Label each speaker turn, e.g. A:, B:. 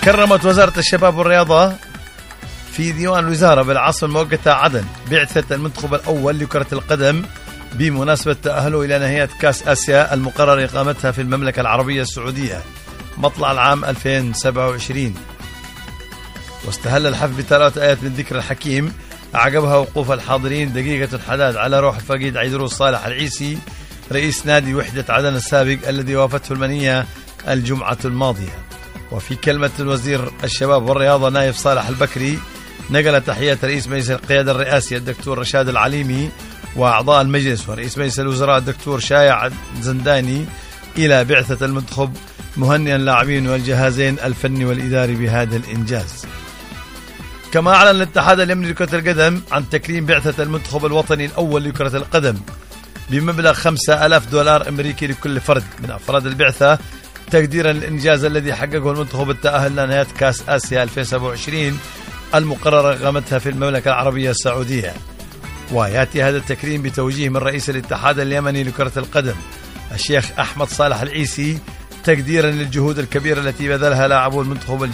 A: كرمت وزارة الشباب والرياضة في ديوان الوزارة بالعاصمة المؤقتة عدن بعثة المنتخب الأول لكرة القدم بمناسبة تأهله إلى نهائيات كأس آسيا المقرر إقامتها في المملكة العربية السعودية مطلع العام 2027. واستهل الحفل بتلاوة آيات من ذكر الحكيم عقبها وقوف الحاضرين دقيقة الحداد على روح الفقيد عيدروس صالح العيسي رئيس نادي وحدة عدن السابق الذي وافته المنية الجمعة الماضية. وفي كلمة الوزير الشباب والرياضة نايف صالح البكري نقل تحيات رئيس مجلس القيادة الرئاسي الدكتور رشاد العليمي وأعضاء المجلس ورئيس مجلس الوزراء الدكتور شايع زنداني إلى بعثة المنتخب، مهنئا اللاعبين والجهازين الفني والإداري بهذا الإنجاز. كما أعلن الاتحاد اليمني لكرة القدم عن تكريم بعثة المنتخب الوطني الأول لكرة القدم بمبلغ $5,000 أمريكي لكل فرد من أفراد البعثة، تقديرا للإنجاز الذي حققه المنتخب التأهل لنهاية كأس آسيا 2027 المقررة إقامتها في المملكة العربية السعودية. ويأتي هذا التكريم بتوجيه من رئيس الاتحاد اليمني لكرة القدم الشيخ أحمد صالح العيسي، تقديرا للجهود الكبيرة التي بذلها لاعبو المنتخب